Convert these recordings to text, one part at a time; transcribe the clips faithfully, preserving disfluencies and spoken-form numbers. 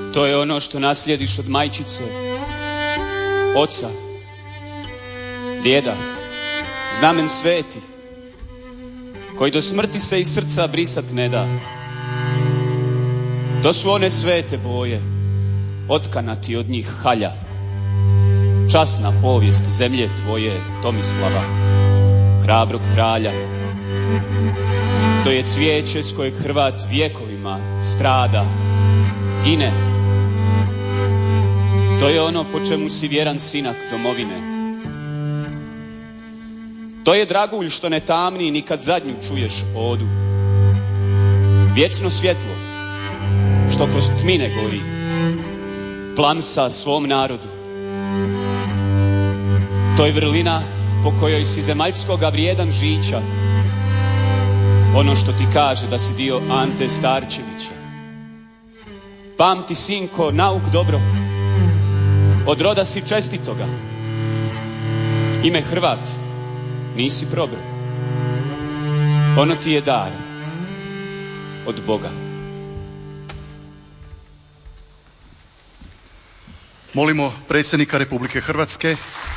To je ono što naslijediš od majčice, oca, djeda, znamen sveti, koji do smrti se iz srca brisat ne da. To su one svete boje, otkanati od njih halja, časna povijest zemlje tvoje, Tomislava, hrabrog kralja. To je cvijeće s kojeg Hrvat vjekovima strada, gine. To je ono po čemu si vjeran sinak domovine. To je dragulj što ne tamni ni kad zadnju čuješ odu. Vječno svjetlo što kroz tmine gori, plamsa svom narodu. To je vrlina po kojoj si zemaljskoga vrijedan žića, ono što ti kaže da si dio Ante Starčevića. Pamti, sinko, nauk dobro, od roda si čestitoga. Ime Hrvat nisi probro, ono ti je dar od Boga. Molimo predsjednika Republike Hrvatske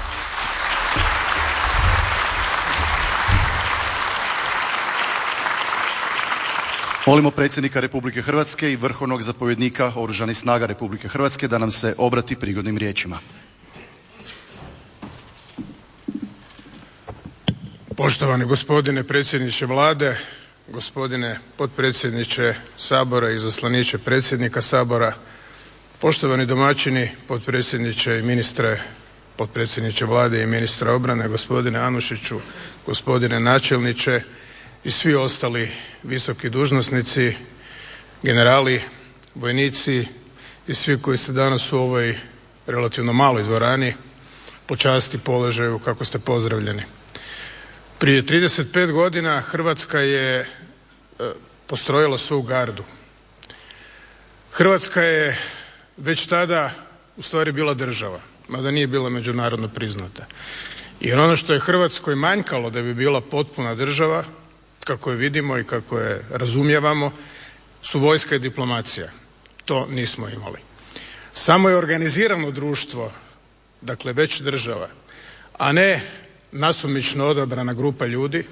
Molimo predsjednika Republike Hrvatske i vrhovnog zapovjednika Oružanih snaga Republike Hrvatske da nam se obrati prigodnim riječima. Poštovani gospodine predsjedniče Vlade, gospodine potpredsjedniče Sabora i izaslaniče predsjednika Sabora, poštovani domaćini, potpredsjedniče i ministre, potpredsjedniče Vlade i ministra obrane, gospodine Anušiću, gospodine načelniče i svi ostali visoki dužnosnici, generali, vojnici i svi koji ste danas u ovoj relativno maloj dvorani po časti položaju kako ste pozdravljeni. Prije trideset pet godina Hrvatska je e, postrojila svoju gardu. Hrvatska je već tada u stvari bila država, mada nije bila međunarodno priznata. Jer ono što je Hrvatskoj manjkalo da bi bila potpuna država, kako je vidimo i kako je razumijevamo, su vojska i diplomacija. To nismo imali. Samo je organizirano društvo, dakle već država, a ne nasumično odabrana grupa ljudi,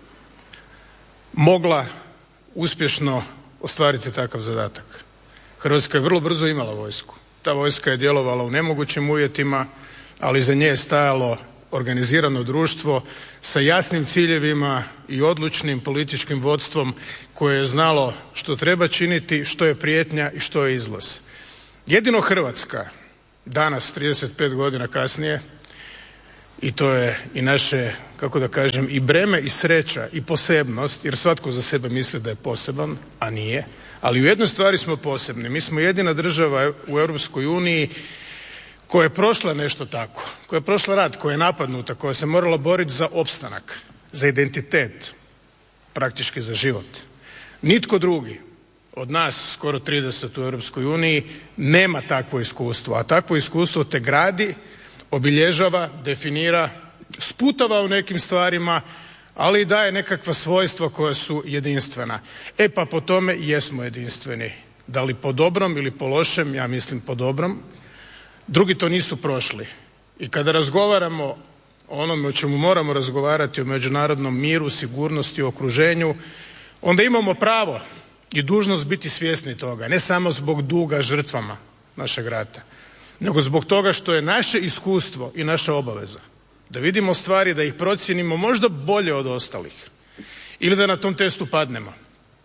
mogla uspješno ostvariti takav zadatak. Hrvatska je vrlo brzo imala vojsku. Ta vojska je djelovala u nemogućim uvjetima, ali za nje je stajalo organizirano društvo sa jasnim ciljevima i odlučnim političkim vodstvom koje je znalo što treba činiti, što je prijetnja i što je izlaz. Jedino Hrvatska danas, trideset pet godina kasnije, i to je i naše, kako da kažem, i breme i sreća i posebnost, jer svatko za sebe misli da je poseban, a nije, ali u jednoj stvari smo posebni. Mi smo jedina država u Europskoj uniji koja je prošla nešto tako, koja je prošla rat, koja je napadnuta, koja se morala boriti za opstanak, za identitet, praktički za život. Nitko drugi od nas, skoro trideset u Europskoj uniji, nema takvo iskustvo, a takvo iskustvo te gradi, obilježava, definira, sputava u nekim stvarima, ali i daje nekakva svojstva koja su jedinstvena. E pa po tome jesmo jedinstveni. Da li po dobrom ili po lošem, ja mislim po dobrom. Drugi to nisu prošli. I kada razgovaramo o onome o čemu moramo razgovarati, o međunarodnom miru, sigurnosti, okruženju, onda imamo pravo i dužnost biti svjesni toga. Ne samo zbog duga žrtvama našeg rata, nego zbog toga što je naše iskustvo i naša obaveza da vidimo stvari, da ih procijenimo možda bolje od ostalih ili da na tom testu padnemo.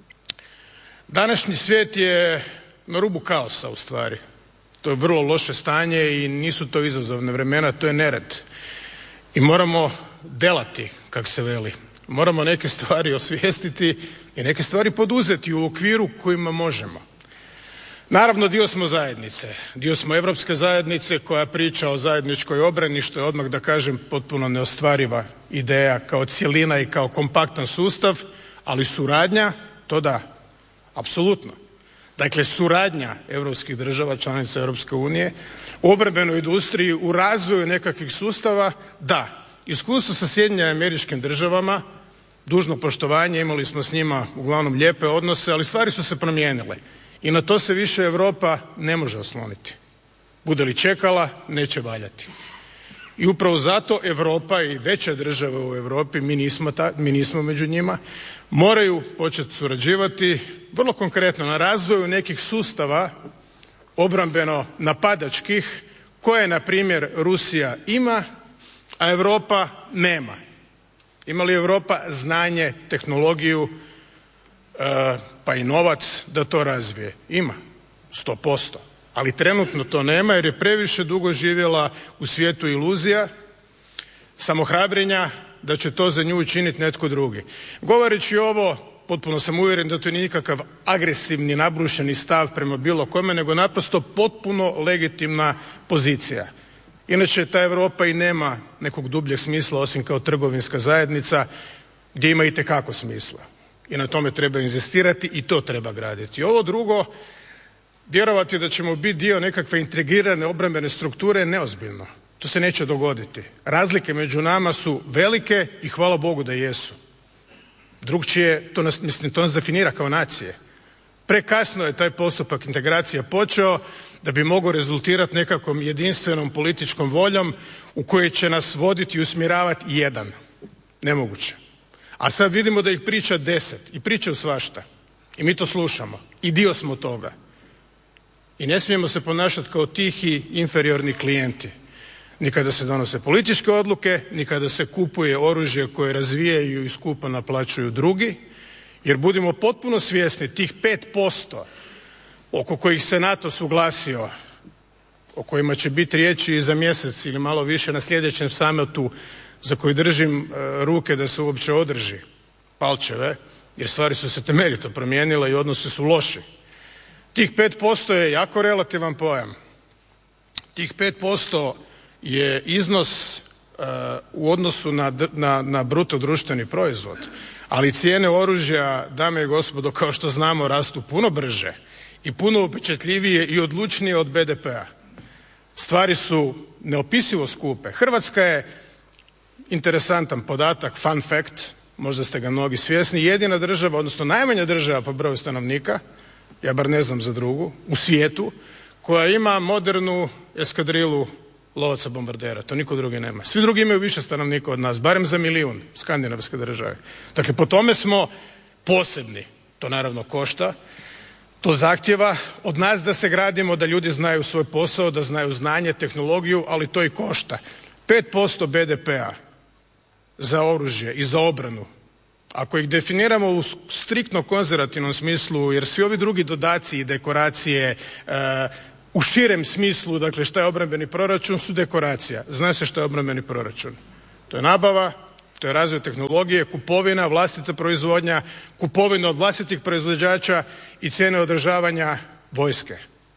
Današnji svijet je na rubu kaosa u stvari. To je vrlo loše stanje i nisu to izazovne vremena, to je nered. I moramo delati, kak se veli. Moramo neke stvari osvijestiti i neke stvari poduzeti u okviru kojima možemo. Naravno, dio smo zajednice, dio smo Europske zajednice koja priča o zajedničkoj obrani, što je odmah da kažem potpuno neostvariva ideja kao cjelina i kao kompaktan sustav, ali suradnja, to da, apsolutno. Dakle, suradnja europskih država, članica Europske unije, u obrambenoj industriji, u razvoju nekakvih sustava, da. Iskustvo sa Sjedinjenim Američkim Državama, dužno poštovanje, imali smo s njima uglavnom lijepe odnose, ali stvari su se promijenile. I na to se više Europa ne može osloniti. Bude li čekala, neće valjati. I upravo zato Europa i veće države u Europi, mi nismo, ta, mi nismo među njima, moraju početi surađivati vrlo konkretno na razvoju nekih sustava obrambeno napadačkih koje na primjer Rusija ima, a Europa nema. Ima li Europa znanje, tehnologiju, e, pa i novac da to razvije? Ima, sto posto. Ali trenutno to nema jer je previše dugo živjela u svijetu iluzija, samohrabrenja da će to za nju učiniti netko drugi. Govoreći ovo, potpuno sam uvjeren da to nije nikakav agresivni, nabrušeni stav prema bilo kome, nego naprosto potpuno legitimna pozicija. Inače ta Europa i nema nekog dubljeg smisla osim kao trgovinska zajednica gdje ima itekako smisla. I na tome treba inzistirati i to treba graditi. Ovo drugo, vjerovati da ćemo biti dio nekakve integrirane obrambene strukture je neozbiljno. To se neće dogoditi. Razlike među nama su velike i hvala Bogu da jesu. Drugčije, to nas, mislim, to nas definira kao nacije. Prekasno je taj postupak integracije počeo da bi mogao rezultirati nekakvom jedinstvenom političkom voljom u kojoj će nas voditi i usmjeravati jedan. Nemoguće. A sad vidimo da ih priča deset i pričaju svašta. I mi to slušamo. I dio smo toga. I ne smijemo se ponašati kao tihi, inferiorni klijenti. Ni kada se donose političke odluke, ni kada se kupuje oružje koje razvijaju i skupo naplaćuju drugi, jer budimo potpuno svjesni tih pet posto oko kojih se NATO suglasio, o kojima će biti riječi i za mjesec ili malo više na sljedećem summitu za koji držim e, ruke da se uopće održi palčeve, jer stvari su se temeljito promijenile i odnosi su loši. Tih pet posto je jako relativan pojam. Tih pet posto je iznos uh, u odnosu na, na, na bruto društveni proizvod, ali cijene oružja, dame i gospodo, kao što znamo, rastu puno brže i puno upečatljivije i odlučnije od be de pea. Stvari su neopisivo skupe. Hrvatska je, interesantan podatak, fun fact, možda ste ga mnogi svjesni, jedina država, odnosno najmanja država po broju stanovnika, ja bar ne znam za drugu, u svijetu, koja ima modernu eskadrilu lovaca bombardera. To niko drugi nema. Svi drugi imaju više stanovnika od nas, barem za milijun, skandinavske države. Dakle, po tome smo posebni. To naravno košta. To zahtjeva od nas da se gradimo, da ljudi znaju svoj posao, da znaju znanje, tehnologiju, ali to i košta. pet posto be de pea za oružje i za obranu, ako ih definiramo u striktno konzervativnom smislu, jer svi ovi drugi dodaci i dekoracije e, u širem smislu, dakle šta je obrambeni proračun, su dekoracija. Zna se što je obrambeni proračun. To je nabava, to je razvoj tehnologije, kupovina, vlastita proizvodnja, kupovina od vlastitih proizvođača i cijene održavanja vojske.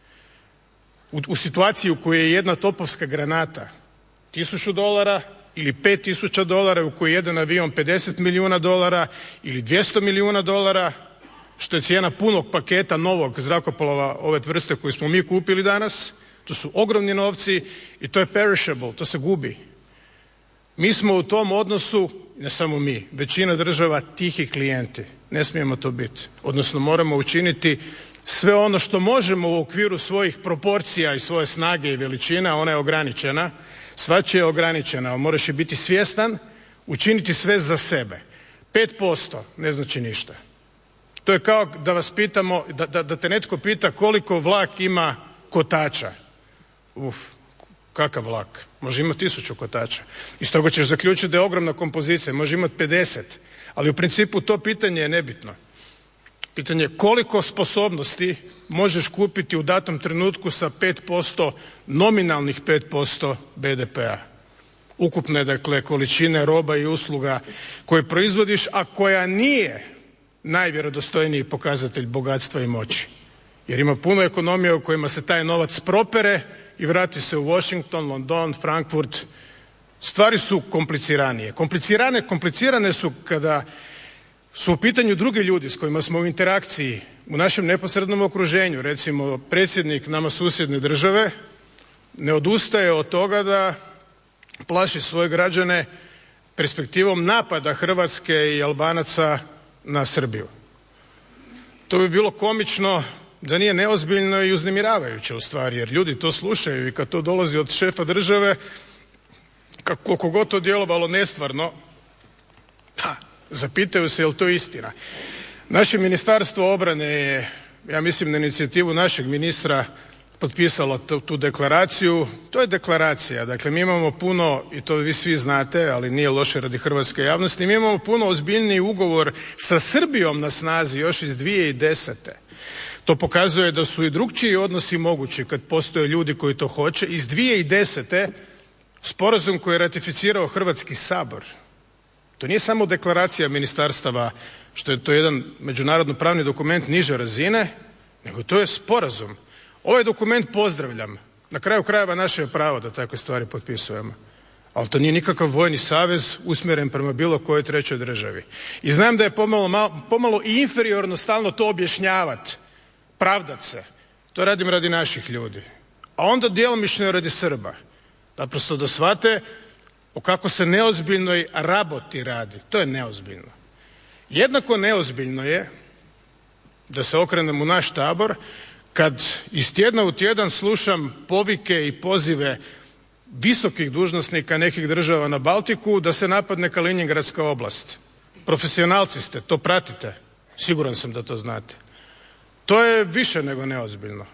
U, u situaciji u kojoj je jedna topovska granata tisuću dolara ili pet tisuća dolara, u kojoj je jedan avion pedeset milijuna dolara ili dvjesto milijuna dolara, što je cijena punog paketa novog zrakoplova ove vrste koju smo mi kupili danas, to su ogromni novci i to je perishable, to se gubi. Mi smo u tom odnosu, ne samo mi, većina država tihi klijenti. Ne smijemo to biti. Odnosno moramo učiniti sve ono što možemo u okviru svojih proporcija i svoje snage i veličina, ona je ograničena, svačija je ograničena, ali moraš je biti svjestan, učiniti sve za sebe. pet posto ne znači ništa. To je kao da vas pitamo, da, da, da te netko pita koliko vlak ima kotača. Uf, kakav vlak? Može imati tisuću kotača. Iz toga ćeš zaključiti da je ogromna kompozicija, može imati pedeset. Ali u principu to pitanje je nebitno. Pitanje je koliko sposobnosti možeš kupiti u datom trenutku sa pet posto, nominalnih pet posto be de pea. Ukupne, dakle, količine roba i usluga koje proizvodiš, a koja nije najvjerodostojniji pokazatelj bogatstva i moći. Jer ima puno ekonomija u kojima se taj novac propere i vrati se u Washington, London, Frankfurt. Stvari su kompliciranije. Komplicirane, komplicirane su kada su u pitanju drugi ljudi s kojima smo u interakciji u našem neposrednom okruženju. Recimo, predsjednik nama susjedne države ne odustaje od toga da plaši svoje građane perspektivom napada Hrvatske i Albanaca na Srbiju. To bi bilo komično da nije neozbiljno i uznemiravajuće u stvari, jer ljudi to slušaju i kad to dolazi od šefa države, koliko god to djelovalo nestvarno, ha, zapitaju se je li to istina. Naše Ministarstvo obrane je, ja mislim na inicijativu našeg ministra, potpisalo tu, tu deklaraciju. To je deklaracija, dakle mi imamo puno, i to vi svi znate, ali nije loše radi hrvatske javnosti, mi imamo puno ozbiljniji ugovor sa Srbijom na snazi još iz dvije tisuće desete. To pokazuje da su i drukčiji odnosi mogući kad postoje ljudi koji to hoće. Iz dvije tisuće desete sporazum koji je ratificirao Hrvatski sabor. To nije samo deklaracija ministarstava, što je to jedan međunarodno pravni dokument niže razine, nego to je sporazum. Ovaj dokument pozdravljam. Na kraju krajeva naše je pravo da takve stvari potpisujemo. Ali to nije nikakav vojni savez usmjeren prema bilo kojoj trećoj državi. I znam da je pomalo, pomalo i inferiorno stalno to objašnjavati, pravdat se. To radim radi naših ljudi. A onda djelomično radi Srba. Naprosto da shvate o kako se neozbiljnoj raboti radi. To je neozbiljno. Jednako neozbiljno je da se okrenem u naš tabor kad iz tjedna u tjedan slušam povike i pozive visokih dužnosnika nekih država na Baltiku da se napadne Kaliningradska oblast. Profesionalci ste, to pratite. Siguran sam da to znate. To je više nego neozbiljno.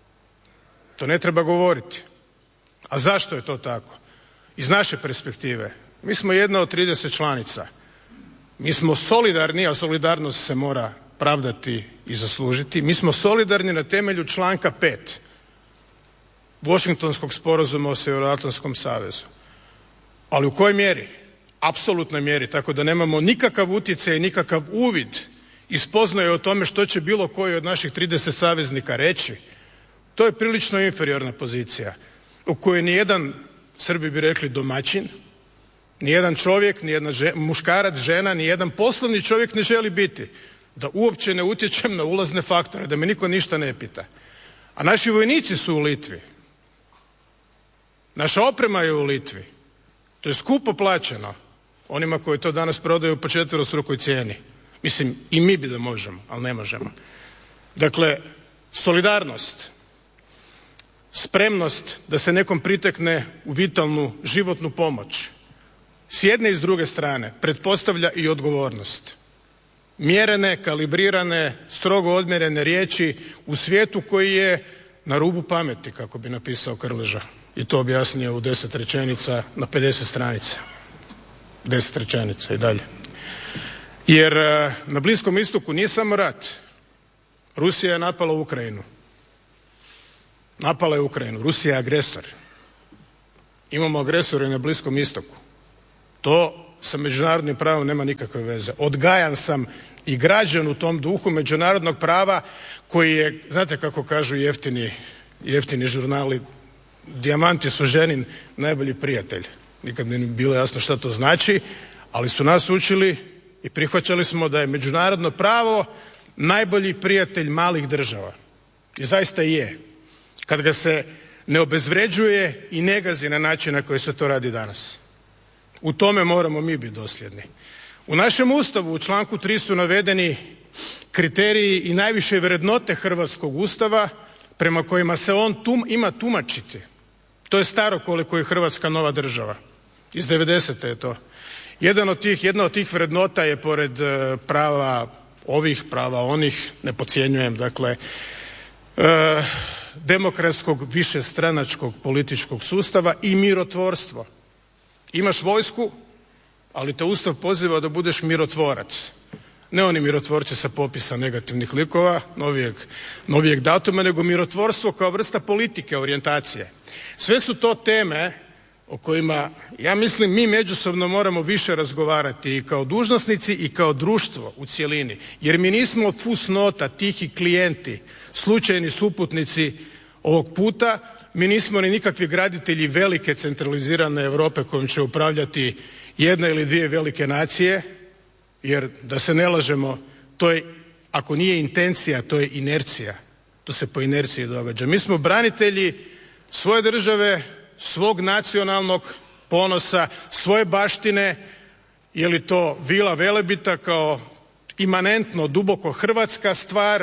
To ne treba govoriti. A zašto je to tako? Iz naše perspektive. Mi smo jedna od trideset članica. Mi smo solidarni, a solidarnost se mora pravdati i zaslužiti. Mi smo solidarni na temelju članka pet Washingtonskog sporazuma o Sjevernoatlantskom savezu. Ali u kojoj mjeri? Apsolutnoj mjeri, tako da nemamo nikakav utjecaj i nikakav uvid i spoznaje o tome što će bilo koji od naših trideset saveznika reći. To je prilično inferiorna pozicija u kojoj nijedan, Srbi bi rekli, domaćin, nijedan čovjek, nijedan žen, muškarac, žena, nijedan poslovni čovjek ne želi biti. Da uopće ne utječem na ulazne faktore, da me niko ništa ne pita. A naši vojnici su u Litvi. Naša oprema je u Litvi. To je skupo plaćeno onima koji to danas prodaju po četverostrukoj cijeni. Mislim, i mi bi da možemo, ali ne možemo. Dakle, solidarnost, spremnost da se nekom pritekne u vitalnu životnu pomoć s jedne i s druge strane pretpostavlja i odgovornost. Mjerene, kalibrirane, strogo odmjerene riječi u svijetu koji je na rubu pameti, kako bi napisao Krleža. I to objasnio u deset rečenica na pedeset stranica. Deset rečenica i dalje. Jer na Bliskom istoku nije samo rat. Rusija je napala Ukrajinu. Napala je Ukrajinu. Rusija je agresor. Imamo agresore na Bliskom istoku. To sa međunarodnim pravom nema nikakve veze. Odgajan sam i građan u tom duhu međunarodnog prava koji je, znate kako kažu jeftini, jeftini žurnali, dijamanti su ženin najbolji prijatelj. Nikad mi nije bilo jasno šta to znači, ali su nas učili i prihvaćali smo da je međunarodno pravo najbolji prijatelj malih država. I zaista je. Kad ga se ne obezvređuje i ne gazi na način na koji se to radi danas. U tome moramo mi biti dosljedni. U našem Ustavu u članku tri su navedeni kriteriji i najviše vrednote hrvatskog Ustava prema kojima se on tum, ima tumačiti. To je staro koliko je Hrvatska nova država. Iz devedesete je to. Jedan od tih, jedna od tih vrednota je pored prava ovih, prava onih, ne podcjenjujem, dakle, e, demokratskog višestranačkog političkog sustava i mirotvorstvo. Imaš vojsku, ali te Ustav poziva da budeš mirotvorac. Ne oni mirotvorci sa popisa negativnih likova, novijeg, novijeg datuma, nego mirotvorstvo kao vrsta politike, orijentacije. Sve su to teme o kojima, ja mislim, mi međusobno moramo više razgovarati i kao dužnosnici i kao društvo u cjelini. Jer mi nismo fusnota, tihi klijenti, slučajni suputnici ovog puta. Mi nismo ni nikakvi graditelji velike centralizirane Europe kojom će upravljati jedna ili dvije velike nacije, jer da se ne lažemo, to je, ako nije intencija, to je inercija. To se po inerciji događa. Mi smo branitelji svoje države, svog nacionalnog ponosa, svoje baštine, je li to Vila Velebita kao imanentno duboko hrvatska stvar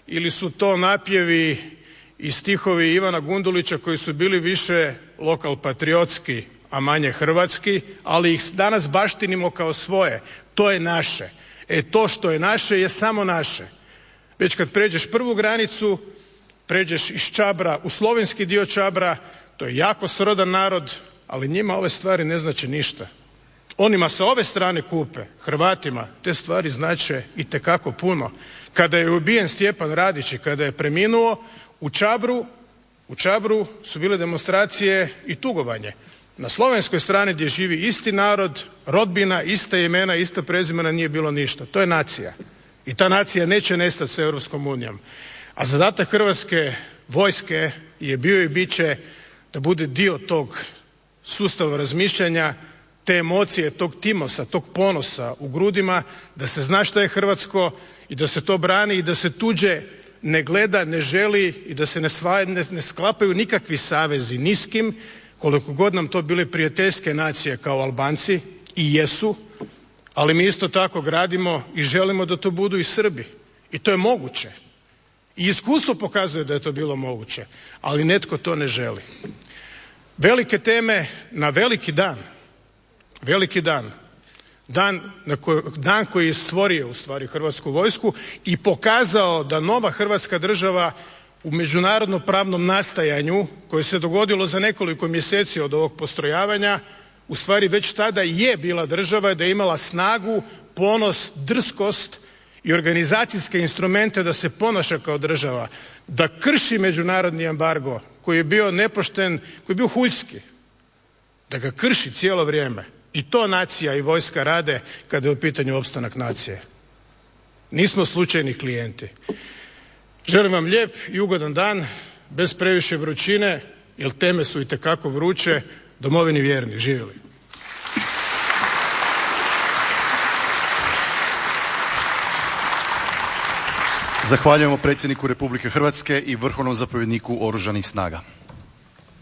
ili su to napjevi i stihovi Ivana Gundulića koji su bili više lokal patriotski, a manje hrvatski, ali ih danas baštinimo kao svoje. To je naše. E to što je naše je samo naše. Već kad pređeš prvu granicu, pređeš iz Čabra u slovenski dio Čabra, to je jako srodan narod, ali njima ove stvari ne znače ništa. Onima sa ove strane Kupe, Hrvatima, te stvari znače itekako puno. Kada je ubijen Stjepan Radić i kada je preminuo, u Čabru, u Čabru su bile demonstracije i tugovanje. Na slovenskoj strani gdje živi isti narod, rodbina, ista imena, ista prezimena, nije bilo ništa. To je nacija. I ta nacija neće nestati s Europskom unijom. A zadatak Hrvatske vojske je bio i bit će da bude dio tog sustava razmišljanja, te emocije, tog timosa, tog ponosa u grudima, da se zna šta je hrvatsko i da se to brani i da se tuđe ne gleda, ne želi i da se ne, sva, ne, ne sklapaju nikakvi savezi ni s kim, koliko god nam to bile prijateljske nacije kao Albanci i jesu, ali mi isto tako gradimo i želimo da to budu i Srbi. I to je moguće. I iskustvo pokazuje da je to bilo moguće, ali netko to ne želi. Velike teme na veliki dan, veliki dan, dan, na koj, dan koji je stvorio u stvari Hrvatsku vojsku i pokazao da nova Hrvatska država u međunarodno pravnom nastajanju koje se dogodilo za nekoliko mjeseci od ovog postrojavanja, u stvari već tada je bila država, da je imala snagu, ponos, drskost i organizacijske instrumente da se ponaša kao država, da krši međunarodni embargo koji je bio nepošten, koji je bio huljski, da ga krši cijelo vrijeme. I to nacija i vojska rade kada je u pitanju opstanak nacije. Nismo slučajni klijenti. Želim vam lijep i ugodan dan, bez previše vrućine, jer teme su itekako vruće. Domovini vjerni, živjeli. Zahvaljujemo predsjedniku Republike Hrvatske i vrhovnom zapovjedniku Oružanih snaga.